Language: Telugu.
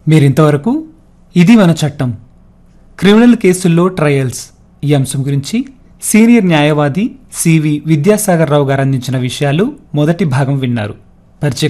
మీరింతవరకు ఇది మన చట్టం క్రిమినల్ కేసుల్లో ట్రయల్స్ ఈ అంశం గురించి సీనియర్ న్యాయవాది సివి విద్యాసాగర్ రావు గారు అందించిన విషయాలు మొదటి భాగం విన్నారు. పరిచయ